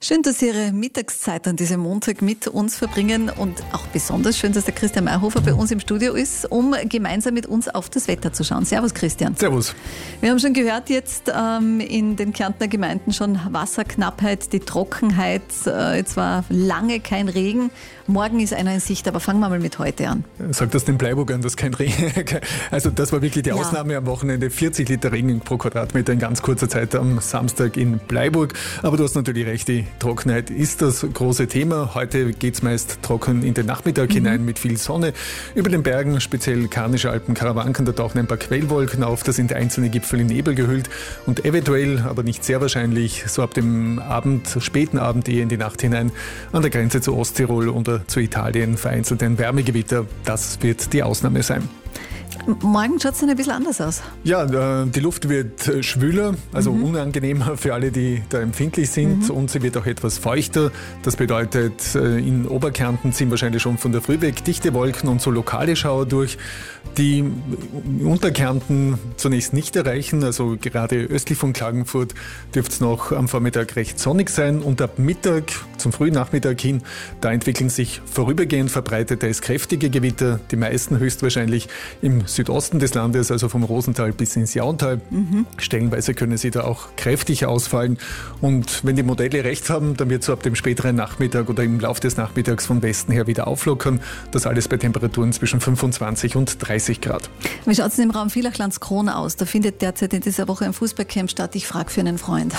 Schön, dass Sie Ihre Mittagszeit an diesem Montag mit uns verbringen und auch besonders schön, dass der Christian Mayhofer bei uns im Studio ist, um gemeinsam mit uns auf das Wetter zu schauen. Servus Christian. Servus. Wir haben schon gehört, jetzt in den Kärntner Gemeinden schon Wasserknappheit, die Trockenheit. Jetzt war lange kein Regen. Morgen ist einer in Sicht, aber fangen wir mal mit heute an. Sagt das den Bleiburgern, dass kein Regen... Also das war wirklich die Ausnahme am Wochenende. 40 Liter Regen pro Quadratmeter in ganz kurzer Zeit am Samstag in Bleiburg. Aber du hast natürlich recht, die Trockenheit ist das große Thema. Heute geht es meist trocken in den Nachmittag hinein mit viel Sonne. Über den Bergen, speziell Karnische Alpen, Karawanken, da tauchen ein paar Quellwolken auf. Da sind einzelne Gipfel in Nebel gehüllt. Und eventuell, aber nicht sehr wahrscheinlich, so ab dem Abend, späten Abend eher in die Nacht hinein, an der Grenze zu Osttirol oder zu Italien vereinzelt ein Wärmegewitter. Das wird die Ausnahme sein. Morgen schaut es dann ein bisschen anders aus. Ja, die Luft wird schwüler, also unangenehmer für alle, die da empfindlich sind, und sie wird auch etwas feuchter. Das bedeutet, in Oberkärnten ziehen wahrscheinlich schon von der Früh weg dichte Wolken und so lokale Schauer durch, die Unterkärnten zunächst nicht erreichen. Also gerade östlich von Klagenfurt dürfte es noch am Vormittag recht sonnig sein, und ab Mittag zum frühen Nachmittag hin, da entwickeln sich vorübergehend verbreitete kräftige Gewitter, die meisten höchstwahrscheinlich im Südosten des Landes, also vom Rosental bis ins Jauntal. Stellenweise können sie da auch kräftig ausfallen. Und wenn die Modelle recht haben, dann wird so ab dem späteren Nachmittag oder im Laufe des Nachmittags von Westen her wieder auflockern. Das alles bei Temperaturen zwischen 25 und 30 Grad. Wie schaut es im Raum Villach-Landskrona aus? Da findet derzeit in dieser Woche ein Fußballcamp statt. Ich frage für einen Freund.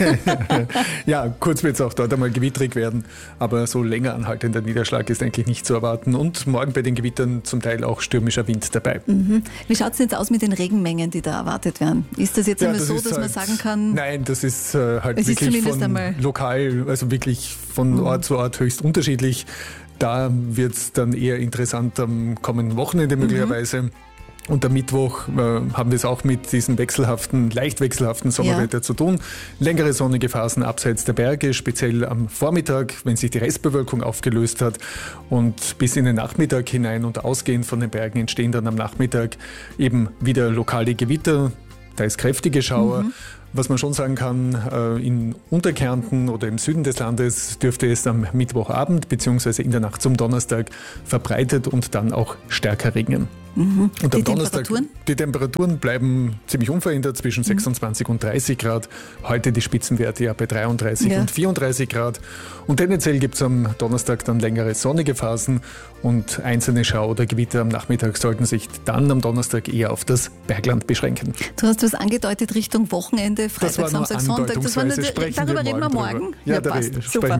Ja, kurz wird es auch dort einmal gewitterig werden, aber so länger anhaltender Niederschlag ist eigentlich nicht zu erwarten. Und morgen bei den Gewittern zum Teil auch stürmischer Wind dabei. Wie schaut es jetzt aus mit den Regenmengen, die da erwartet werden? Ist das jetzt einmal so, dass man sagen kann... Nein, das ist halt wirklich von lokal, also wirklich von Ort zu Ort höchst unterschiedlich. Da wird es dann eher interessant am kommenden Wochenende möglicherweise. Und am Mittwoch haben wir es auch mit diesem leicht wechselhaften Sommerwetter zu tun. Längere sonnige Phasen abseits der Berge, speziell am Vormittag, wenn sich die Restbewölkung aufgelöst hat. Und bis in den Nachmittag hinein und ausgehend von den Bergen entstehen dann am Nachmittag eben wieder lokale Gewitter, teils kräftige Schauer. Was man schon sagen kann, in Unterkärnten oder im Süden des Landes dürfte es am Mittwochabend bzw. in der Nacht zum Donnerstag verbreitet und dann auch stärker regnen. Und am Donnerstag, die Temperaturen bleiben ziemlich unverändert zwischen 26 und 30 Grad. Heute die Spitzenwerte ja bei 33 und 34 Grad. Und tendenziell gibt es am Donnerstag dann längere sonnige Phasen, und einzelne Schau- oder Gewitter am Nachmittag sollten sich dann am Donnerstag eher auf das Bergland beschränken. Du hast was angedeutet Richtung Wochenende, Freitag, Samstag, Sonntag. Darüber reden wir morgen. Ja, da sprechen